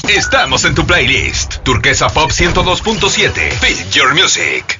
Estamos en tu playlist. Turquesa Pop 102.7. Feel your music.